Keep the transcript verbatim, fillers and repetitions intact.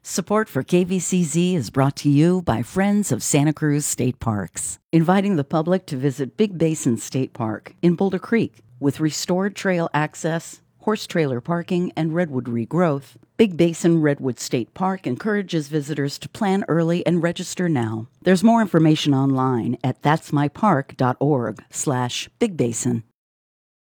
Support for K V C Z is brought to you by Friends of Santa Cruz State Parks, inviting the public to visit Big Basin State Park in Boulder Creek. With restored trail access, horse trailer parking, and redwood regrowth, Big Basin Redwood State Park encourages visitors to plan early and register now. There's more information online at thatsmypark.org slash Big Basin.